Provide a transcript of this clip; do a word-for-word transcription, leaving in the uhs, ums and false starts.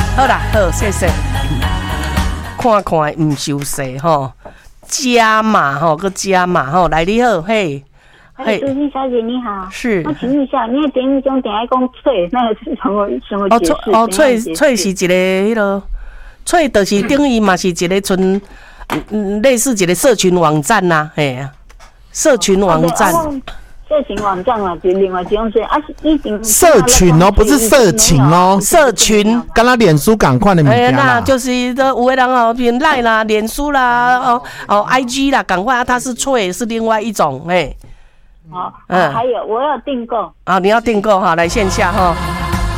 好啦，好，谢谢。看看唔收势吼，加码吼，个加码吼，来你好，嘿。 哎，朱心小姐你好， 是。 我请问一下，你的节目中点爱讲脆，那个是什么什么解释？ 哦，脆脆是一个迄个，脆就是等于嘛是一个村，嗯，类似一个社群网站呐，嘿啊，社群网站。 社群网站嘛，就另外一种说啊，以前社群哦，不是色情哦， 社群， 跟他脸书赶快的物件啦。 那就是的，有的人哦，比如赖啦、脸书啦、哦哦 I G 啦，赶快啊，它是脆，是另外一种，哎。 好，嗯，还有我要订购啊，你要订购哈，来线下哈。